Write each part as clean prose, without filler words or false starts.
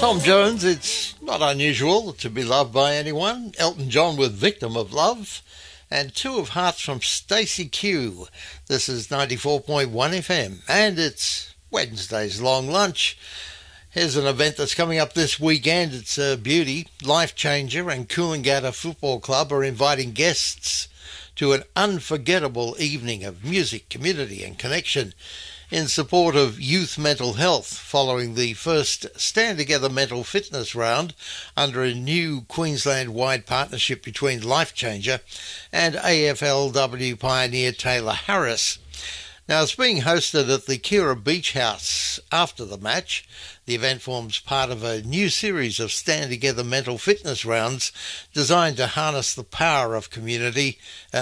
Tom Jones, it's not unusual to be loved by anyone. Elton John with Victim of Love. And Two of Hearts from Stacey Q. This is 94.1 FM. And it's Wednesday's long lunch. Here's an event that's coming up this weekend. It's a beauty. Life Changer and Coolangatta Football Club are inviting guests to an unforgettable evening of music, community and connection in support of youth mental health following the first Stand Together Mental Fitness round under a new Queensland-wide partnership between Life Changer and AFLW pioneer Taylor Harris. Now, it's being hosted at the Kira Beach House after the match. The event forms part of a new series of Stand Together Mental Fitness rounds designed to harness the power of community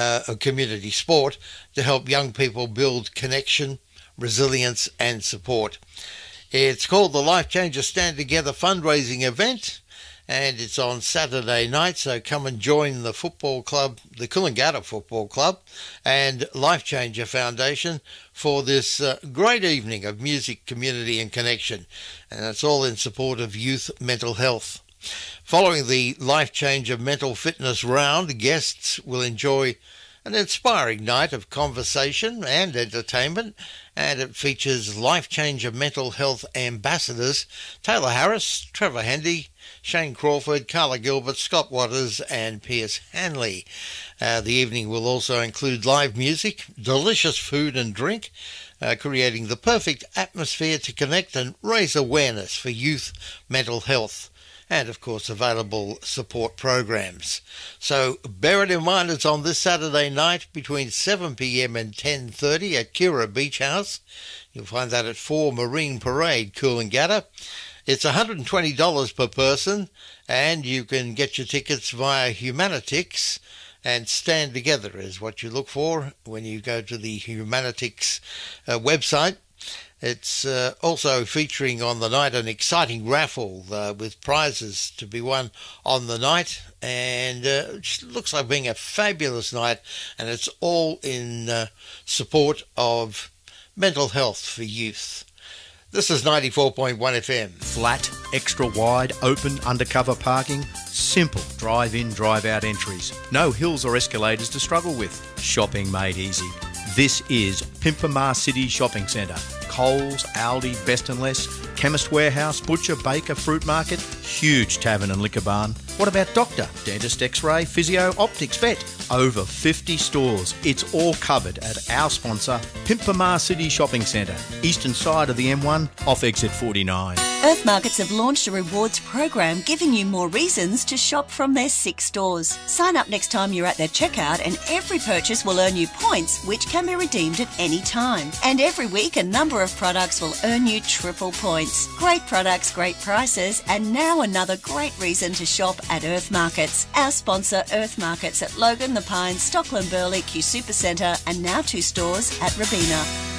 sport to help young people build connection, resilience and support. It's called the Life Changer Stand Together fundraising event, and it's on Saturday night, so come and join the football club, the Coolangatta Football Club and Life Changer Foundation for this great evening of music, community and connection, and it's all in support of youth mental health. Following the Life Changer Mental Fitness round, guests will enjoy an inspiring night of conversation and entertainment, and it features Life Changer mental health ambassadors Taylor Harris, Trevor Hendy, Shane Crawford, Carla Gilbert, Scott Waters and Pierce Hanley. The evening will also include live music, delicious food and drink, creating the perfect atmosphere to connect and raise awareness for youth mental health. And, of course, available support programs. So bear it in mind, it's on this Saturday night between 7 p.m. and 10:30 at Kira Beach House. You'll find that at 4 Marine Parade, Coolangatta. It's $120 per person, and you can get your tickets via Humanitix, and Stand Together is what you look for when you go to the Humanitix website. It's also featuring on the night an exciting raffle with prizes to be won on the night, and it looks like being a fabulous night, and it's all in support of mental health for youth. This is 94.1 FM. Flat, extra wide, open, undercover parking. Simple drive-in, drive-out entries. No hills or escalators to struggle with. Shopping made easy. This is Pimpamar City Shopping Centre. Coles, Aldi, Best and Less, Chemist Warehouse, Butcher, Baker, Fruit Market, huge tavern and liquor barn. What about doctor, dentist, x-ray, physio, optics, vet? Over 50 stores. It's all covered at our sponsor, Pimpamar City Shopping Centre, eastern side of the M1, off exit 49. Earth Markets have launched a rewards program giving you more reasons to shop from their 6 stores. Sign up next time you're at their checkout and every purchase will earn you points which can be redeemed at any time. And every week a number of products will earn you triple points. Great products, great prices, and now another great reason to shop at Earth Markets. Our sponsor Earth Markets at Logan, The Pines, Stockland, Burleigh, Q Super Centre and now 2 stores at Robina.